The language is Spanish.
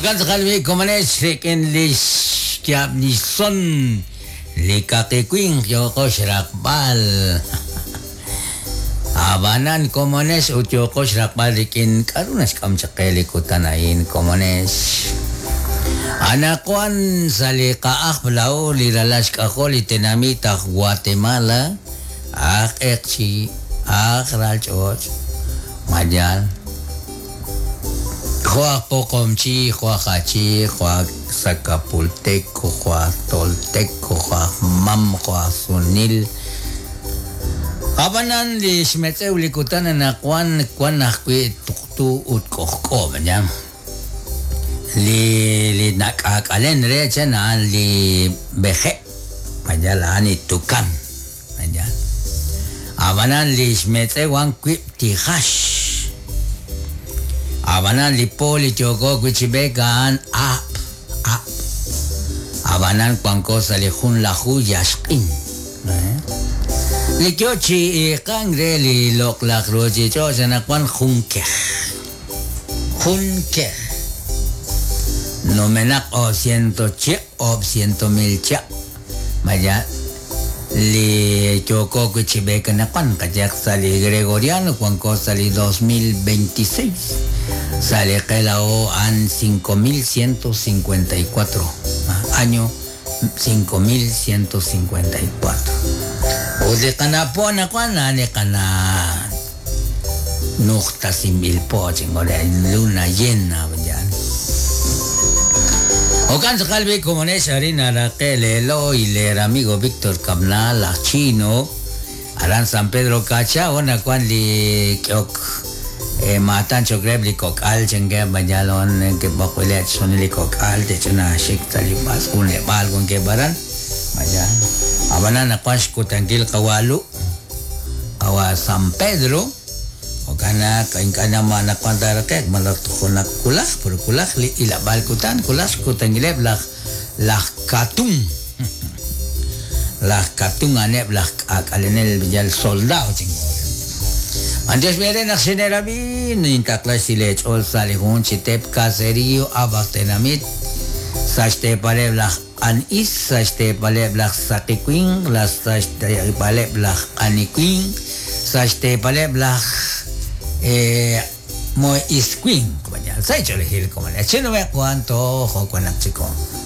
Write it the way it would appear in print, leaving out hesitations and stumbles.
Ganz halbe komanes seken lis kiap ni son likake queen yoko shrakbal. Abanan komanes utyoko shrakbal dikin karunas kam chakeli kutanain komanes. Anakwan salikaah blau liralas kakol itenamita Guatemala. Ekchi ralchot majal. Juan Pocomchi, Juan Hachi, Juan Zacapulteco, Juan Tolteco, Juan Mam, Juan Sunil. Abanan di Smete ulikutan na kwan nakwi tuktu utkohko manyam. Li nakakalen recha na li behe. Majalani tukan. Majal. Abanan li Smete wan kwip tihash. Abanan lipoli choco kuchibekan up. Abanan kuangko salihun lahu yaskin. Likyochi kangre li lok lak roji cho sanakwan hunke. No menak o 100 che o 100,000 che. Maya li choco kuchibekan nakwan kajak sali gregoriano kuangko sali 2026. Sale Kelao an 5154. Año 5154. O de canapona cuana ne cana nukta simbil po chingore luna llena bayan. O can sakalbi como ne harina la kelelo y le amigo Víctor Cabnal la chino aran San Pedro Cacha ona cuan li kyok matan chogreb li kokal chenge bajalon ke bakulet son li kokal te chuna shik talibas un le bal con ke baran baja abana na pas ko tangil kawalu awa San Pedro o kana kain kana mana kwandara ke malak kunak kulas por kulas li ila bal kutan kulas ko tangileb lah katung lah katung aneb lah akalenel bijal soldado ching. Antes vienen a generabin, intaklas silech ol salihun chitep caserío abastenamit, sachte paleblah anis, sachte paleblah sakiquing, las sachte paleblah aniquing, sachte paleblah mo isquing, como ya, sa hecho elegir como le chino ve cuánto ojo con la chico.